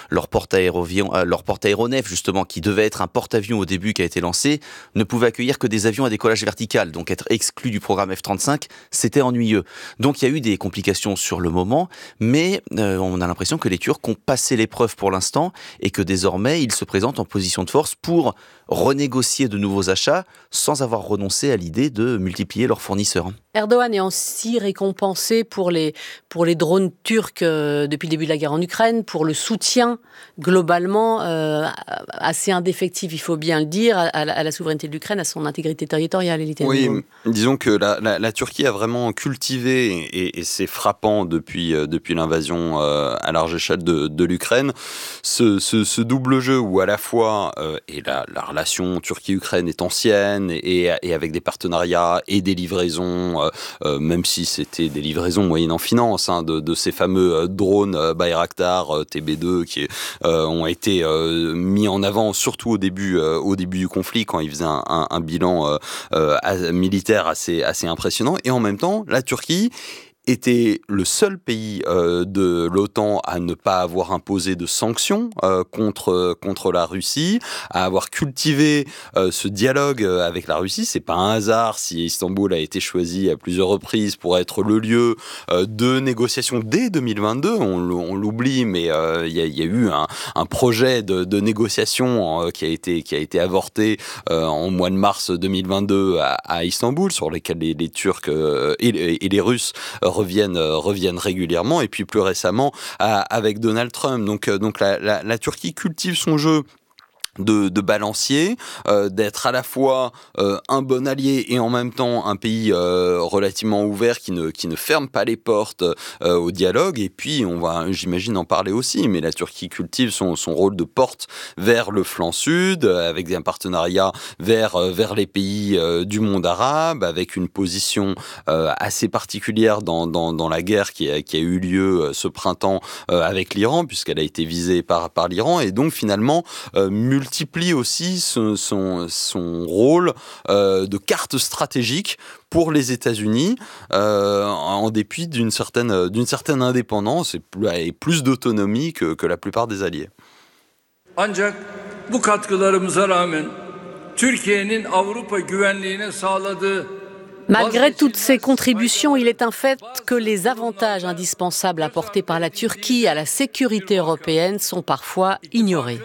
leur porte-aéronef justement, qui devait être un porte-avions au début, qui a été lancé, ne pouvait accueillir que des avions à décollage vertical. Donc être exclu du programme F-35, c'était ennuyeux. Donc il y a eu des complications sur le moment, mais on a l'impression que les Turcs ont passé l'épreuve pour l'instant et que désormais ils se présentent en position de force pour renégocier de nouveaux achats sans avoir renoncé à l'idée de multiplier leurs fournisseurs. Erdogan est aussi récompensé pour les drones turcs depuis le début de la guerre en Ukraine, pour le soutien globalement assez indéfectible, il faut bien le dire, à la souveraineté de l'Ukraine, à son intégrité territoriale. Oui, disons que la Turquie a vraiment cultivé, et c'est frappant depuis l'invasion à large échelle de l'Ukraine, ce double jeu où à la fois, et la relation Turquie-Ukraine est ancienne, et avec des partenariats et des livraisons, même si c'était des livraisons moyennant finance, de ces fameux drones Bayraktar TB2 qui ont été mis en avant surtout au début du conflit, quand ils faisaient un bilan militaire assez impressionnant. Et en même temps, la Turquie était le seul pays de l'OTAN à ne pas avoir imposé de sanctions contre la Russie, à avoir cultivé ce dialogue avec la Russie. C'est pas un hasard si Istanbul a été choisi à plusieurs reprises pour être le lieu de négociations dès 2022. On l'oublie, mais il y a eu un projet de négociation qui a été avorté en mois de mars 2022 à Istanbul, sur lesquels les Turcs et les Russes reviennent régulièrement, et puis plus récemment avec Donald Trump. Donc la Turquie cultive son jeu de balancier, d'être à la fois un bon allié et en même temps un pays relativement ouvert qui ne ferme pas les portes au dialogue. Et puis on va, j'imagine, en parler aussi, mais la Turquie cultive son rôle de porte vers le flanc sud, avec un partenariat vers les pays du monde arabe, avec une position assez particulière dans la guerre qui a eu lieu ce printemps avec l'Iran, puisqu'elle a été visée par l'Iran, et donc finalement multiplie aussi son rôle de carte stratégique pour les États-Unis, en dépit d'une certaine indépendance et plus d'autonomie que la plupart des alliés. Ancak bu katkılarımıza rağmen Türkiye'nin Avrupa güvenliğine sağladığı. Malgré toutes ces contributions, il est un fait que les avantages indispensables apportés par la Turquie à la sécurité européenne sont parfois ignorés.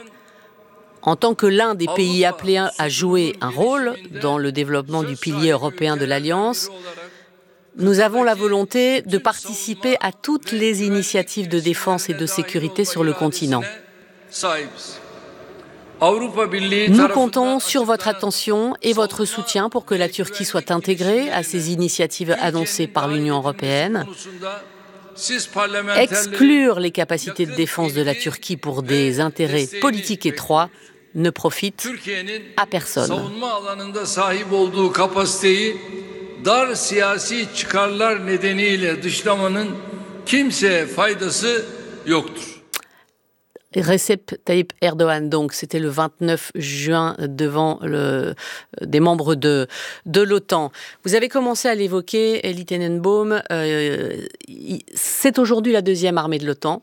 En tant que l'un des pays appelés à jouer un rôle dans le développement du pilier européen de l'Alliance, nous avons la volonté de participer à toutes les initiatives de défense et de sécurité sur le continent. Nous comptons sur votre attention et votre soutien pour que la Turquie soit intégrée à ces initiatives annoncées par l'Union européenne. Exclure les capacités de défense de la Turquie pour des intérêts politiques étroits ne profite à personne. Dar siyasi çıkarlar nedeniyle dışlamanın kimseye faydası yoktur. Recep Tayyip Erdogan, donc, c'était le 29 juin devant des membres de l'OTAN. Vous avez commencé à l'évoquer, Elie Tenenbaum, c'est aujourd'hui la deuxième armée de l'OTAN.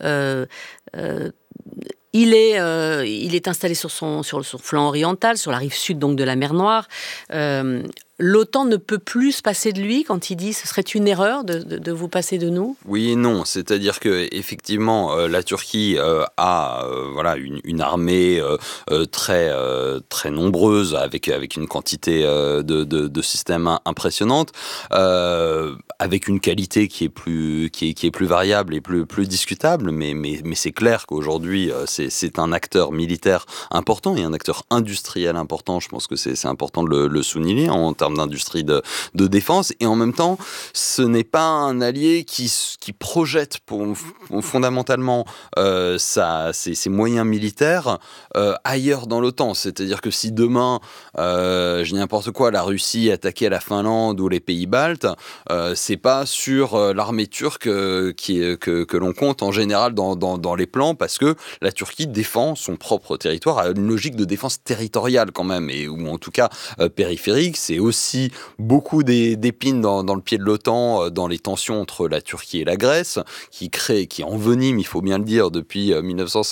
Il est installé sur son flanc oriental, sur la rive sud donc de la mer Noire. L'OTAN ne peut plus se passer de lui quand il dit « ce serait une erreur de vous passer de nous ». Oui et non, c'est-à-dire que effectivement la Turquie a une armée très nombreuse avec une quantité de systèmes impressionnante, avec une qualité qui est plus variable et plus discutable, mais c'est clair qu'aujourd'hui c'est un acteur militaire important et un acteur industriel important. Je pense que c'est important de le souligner en termes d'industrie de défense, et en même temps ce n'est pas un allié qui projette fondamentalement ses moyens militaires ailleurs dans l'OTAN. C'est-à-dire que si demain je dis n'importe quoi, la Russie attaquait la Finlande ou les pays baltes, c'est pas sur l'armée turque que l'on compte en général dans les plans, parce que la Turquie défend son propre territoire, a une logique de défense territoriale quand même, ou en tout cas périphérique. C'est aussi beaucoup d'épines dans le pied de l'OTAN, dans les tensions entre la Turquie et la Grèce, qui enveniment, il faut bien le dire, depuis 1950